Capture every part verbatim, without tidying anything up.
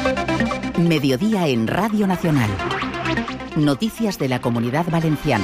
Mediodía en Radio Nacional. Noticias de la Comunidad Valenciana.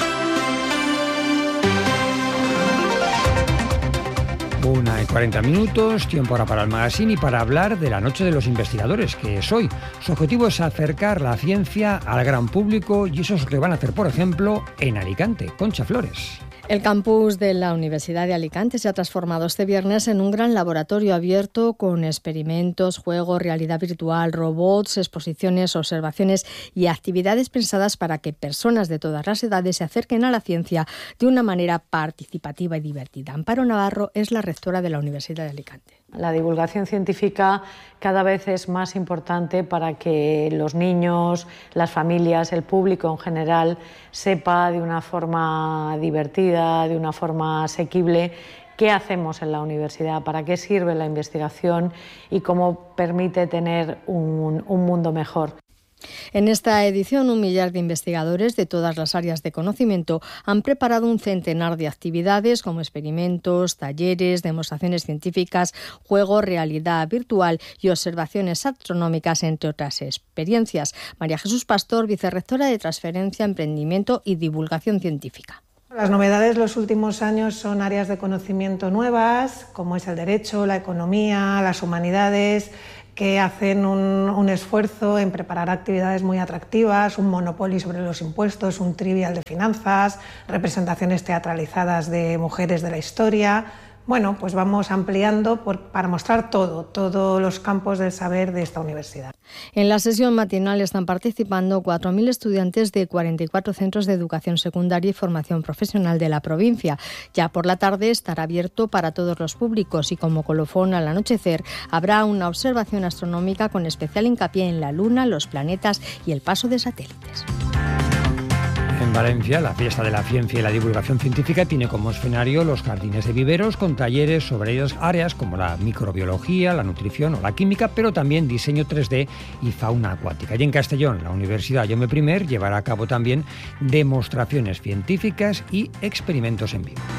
Una y cuarenta minutos, tiempo ahora para el magazine y para hablar de la Noche de los Investigadores, que es hoy. Su objetivo es acercar la ciencia al gran público y eso es lo que van a hacer, por ejemplo, en Alicante. Concha Flores. El campus de la Universidad de Alicante se ha transformado este viernes en un gran laboratorio abierto con experimentos, juegos, realidad virtual, robots, exposiciones, observaciones y actividades pensadas para que personas de todas las edades se acerquen a la ciencia de una manera participativa y divertida. Amparo Navarro es la rectora de la Universidad de Alicante. La divulgación científica cada vez es más importante para que los niños, las familias, el público en general sepa de una forma divertida, de una forma asequible, qué hacemos en la universidad, para qué sirve la investigación y cómo permite tener un, un mundo mejor. En esta edición, un millar de investigadores de todas las áreas de conocimiento han preparado un centenar de actividades como experimentos, talleres, demostraciones científicas, juegos, realidad virtual y observaciones astronómicas, entre otras experiencias. María Jesús Pastor, vicerrectora de Transferencia, Emprendimiento y Divulgación Científica. Las novedades de los últimos años son áreas de conocimiento nuevas, como es el derecho, la economía, las humanidades, que hacen un, un esfuerzo en preparar actividades muy atractivas, un Monopoly sobre los impuestos, un trivial de finanzas, representaciones teatralizadas de mujeres de la historia. Bueno, pues vamos ampliando por, para mostrar todo, todos los campos del saber de esta universidad. En la sesión matinal están participando cuatro mil estudiantes de cuarenta y cuatro centros de educación secundaria y formación profesional de la provincia. Ya por la tarde estará abierto para todos los públicos y como colofón al anochecer habrá una observación astronómica con especial hincapié en la Luna, los planetas y el paso de satélites. En Valencia, la fiesta de la ciencia y la divulgación científica tiene como escenario los jardines de viveros con talleres sobre ellas áreas como la microbiología, la nutrición o la química, pero también diseño tres D y fauna acuática. Y en Castellón, la Universidad Jaume I llevará a cabo también demostraciones científicas y experimentos en vivo.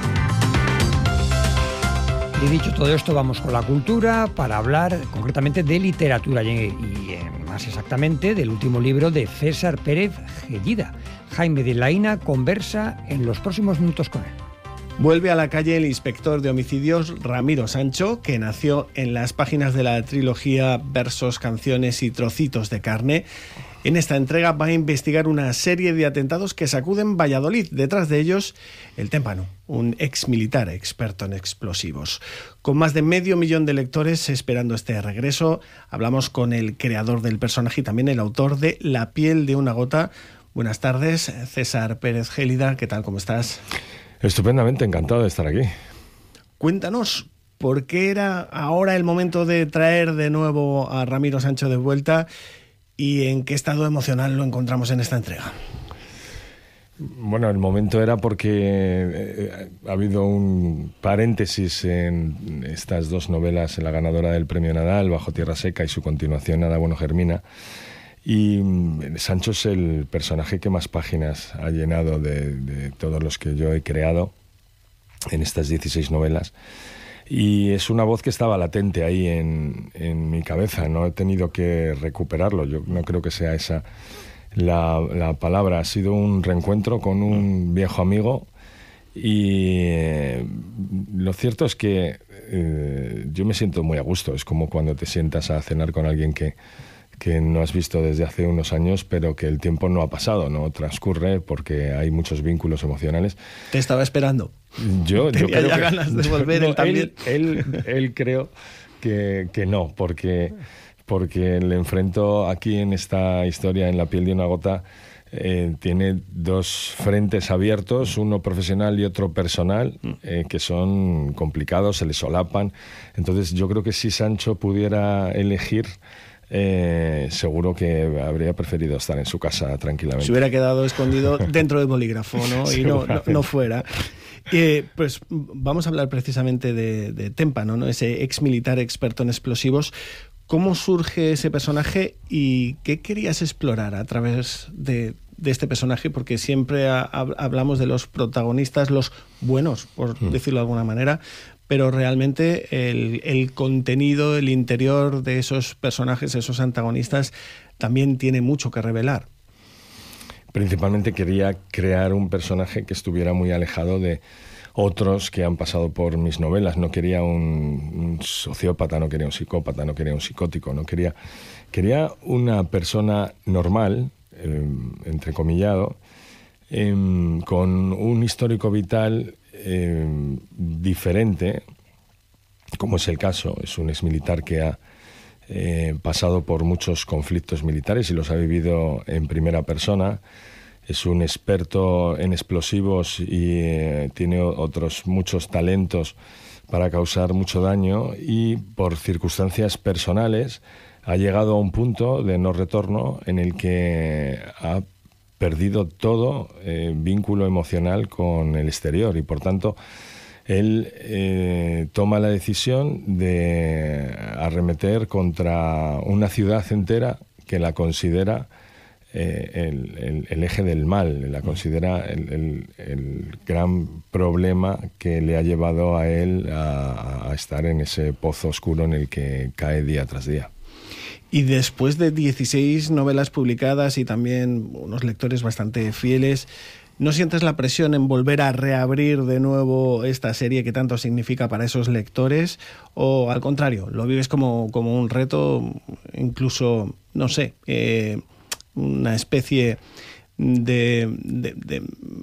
Y dicho todo esto, vamos con la cultura para hablar concretamente de literatura y, y más exactamente del último libro de César Pérez Gellida. Jaime de Laína conversa en los próximos minutos con él. Vuelve a la calle el inspector de homicidios Ramiro Sancho, que nació en las páginas de la trilogía Versos, Canciones y Trocitos de Carne. En esta entrega va a investigar una serie de atentados que sacuden Valladolid. Detrás de ellos, el Témpano, un ex militar experto en explosivos. Con más de medio millón de lectores esperando este regreso, hablamos con el creador del personaje y también el autor de La piel de una gota. Buenas tardes, César Pérez Gellida. ¿Qué tal? ¿Cómo estás? Estupendamente, encantado de estar aquí. Cuéntanos, ¿por qué era ahora el momento de traer de nuevo a Ramiro Sancho de vuelta y en qué estado emocional lo encontramos en esta entrega? Bueno, el momento era porque eh, ha habido un paréntesis en estas dos novelas, en la ganadora del Premio Nadal, Bajo tierra seca, y su continuación, Nada bueno germina. Y Sancho es el personaje que más páginas ha llenado de, de todos los que yo he creado en estas dieciséis novelas. Y es una voz que estaba latente ahí en, en mi cabeza, no he tenido que recuperarlo. Yo no creo que sea esa la, la palabra. Ha sido un reencuentro con un viejo amigo y eh, lo cierto es que eh, yo me siento muy a gusto. Es como cuando te sientas a cenar con alguien que que no has visto desde hace unos años, pero que el tiempo no ha pasado, no transcurre porque hay muchos vínculos emocionales. Te estaba esperando. Yo, yo creo ya que, ganas de volver, no, él también. Él, él, él creo que, que no, porque, porque le enfrento aquí en esta historia, en La piel de una gota, eh, tiene dos frentes abiertos, uno profesional y otro personal, eh, que son complicados, se le solapan. Entonces yo creo que si Sancho pudiera elegir, Eh, seguro que habría preferido estar en su casa tranquilamente. Se hubiera quedado escondido dentro del bolígrafo, ¿no? Y no, no, no fuera. Eh, pues vamos a hablar precisamente de, de Témpano, ¿no? Ese ex militar experto en explosivos. ¿Cómo surge ese personaje y qué querías explorar a través de, de este personaje? Porque siempre ha, ha, hablamos de los protagonistas, los buenos, por mm. decirlo de alguna manera, pero realmente el, el contenido, el interior de esos personajes, esos antagonistas, también tiene mucho que revelar. Principalmente quería crear un personaje que estuviera muy alejado de otros que han pasado por mis novelas. No quería un, un sociópata, no quería un psicópata, no quería un psicótico, no quería... Quería una persona normal, eh, entrecomillado, eh, con un histórico vital eh, diferente, como es el caso. Es un exmilitar que ha eh, pasado por muchos conflictos militares y los ha vivido en primera persona. Es un experto en explosivos y eh, tiene otros muchos talentos para causar mucho daño, y por circunstancias personales ha llegado a un punto de no retorno en el que ha perdido todo eh, vínculo emocional con el exterior, y por tanto él eh, toma la decisión de arremeter contra una ciudad entera que la considera Eh, el, el, el eje del mal, la considera el, el, el gran problema que le ha llevado a él a, a estar en ese pozo oscuro en el que cae día tras día. Y después de dieciséis novelas publicadas y también unos lectores bastante fieles, ¿no sientes la presión en volver a reabrir de nuevo esta serie que tanto significa para esos lectores? ¿O al contrario, lo vives como, como un reto, incluso, no sé, eh, una especie de, de, de